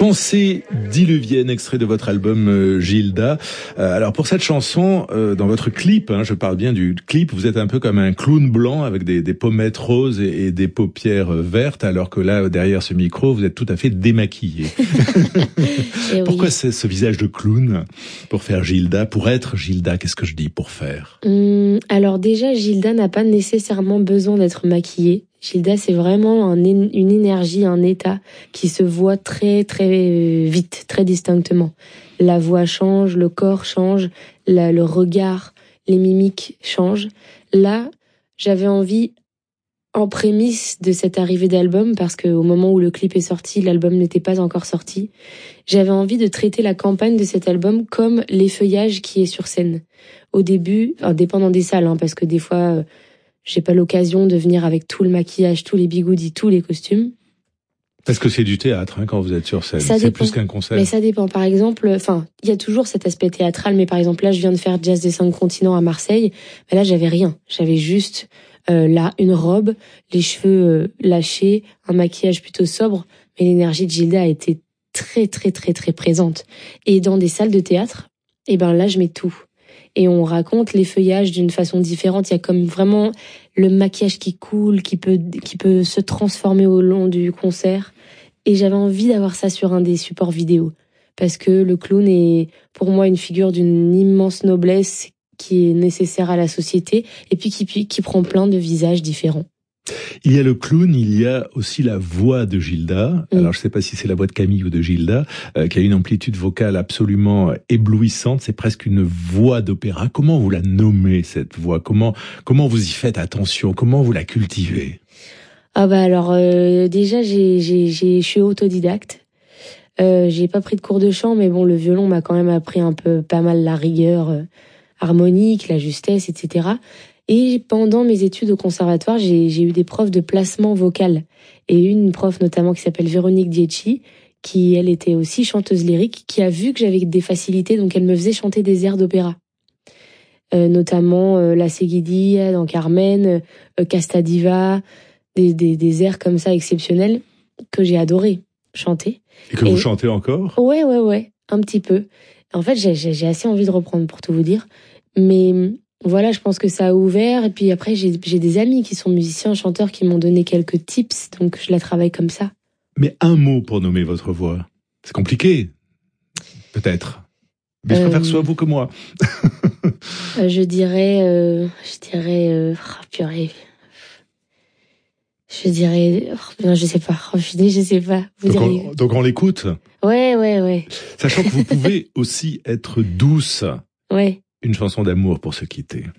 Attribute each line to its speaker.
Speaker 1: Pensée diluvienne, extrait de votre album Gilda. Alors pour cette chanson, dans votre clip, je parle bien du clip, vous êtes un peu comme un clown blanc avec des pommettes roses et des paupières vertes, alors que là, derrière ce micro, vous êtes tout à fait démaquillé. Pourquoi ce visage de clown pour faire Gilda, pour être Gilda? Qu'est-ce que je dis pour faire?
Speaker 2: Alors déjà, Gilda n'a pas nécessairement besoin d'être maquillée. Gilda, c'est vraiment une énergie, un état qui se voit très très vite, très distinctement. La voix change, le corps change, le regard, les mimiques changent. Là, j'avais envie, en prémisse de cette arrivée d'album, parce qu'au moment où le clip est sorti, l'album n'était pas encore sorti, j'avais envie de traiter la campagne de cet album comme l'effeuillage qui est sur scène. Au début, dépendant des salles, parce que des fois... j'ai pas l'occasion de venir avec tout le maquillage, tous les bigoudis, tous les costumes.
Speaker 1: Parce que c'est du théâtre quand vous êtes sur scène. C'est plus qu'un concert.
Speaker 2: Mais ça dépend. Par exemple, il y a toujours cet aspect théâtral, mais par exemple là, je viens de faire Jazz des 5 continents à Marseille. Là, j'avais rien. J'avais juste une robe, les cheveux lâchés, un maquillage plutôt sobre. Mais l'énergie de Gilda a été très très très très présente. Et dans des salles de théâtre, là, je mets tout. Et on raconte l'effeuillage d'une façon différente. Il y a comme vraiment le maquillage qui coule, qui peut se transformer au long du concert. Et j'avais envie d'avoir ça sur un des supports vidéo. Parce que le clown est pour moi une figure d'une immense noblesse qui est nécessaire à la société et puis qui prend plein de visages différents.
Speaker 1: Il y a le clown, il y a aussi la voix de Gilda. Alors, je ne sais pas si c'est la voix de Camille ou de Gilda, qui a une amplitude vocale absolument éblouissante. C'est presque une voix d'opéra. Comment vous la nommez, cette voix? Comment vous y faites attention? Comment vous la cultivez?
Speaker 2: Déjà, je suis autodidacte. J'ai pas pris de cours de chant, mais bon, le violon m'a quand même appris pas mal la rigueur harmonique, la justesse, etc. Et pendant mes études au conservatoire, j'ai eu des profs de placement vocal. Et une prof notamment qui s'appelle Véronique Dietchi, qui elle était aussi chanteuse lyrique, qui a vu que j'avais des facilités, donc elle me faisait chanter des airs d'opéra. Notamment La Seguidilla dans Carmen, Casta Diva, des airs comme ça exceptionnels que j'ai adoré chanter.
Speaker 1: Et que vous chantez encore?
Speaker 2: Ouais, un petit peu. En fait, j'ai assez envie de reprendre pour tout vous dire. Mais... voilà, je pense que ça a ouvert. Et puis après, j'ai des amis qui sont musiciens, chanteurs, qui m'ont donné quelques tips. Donc, je la travaille comme ça.
Speaker 1: Mais un mot pour nommer votre voix. C'est compliqué, peut-être. Mais je préfère que ce soit vous que moi.
Speaker 2: Je dirais, purée. Je dirais, je sais pas. Je sais pas.
Speaker 1: Donc on l'écoute?
Speaker 2: Ouais.
Speaker 1: Sachant que vous pouvez aussi être douce.
Speaker 2: Ouais.
Speaker 1: Une chanson d'amour pour se quitter.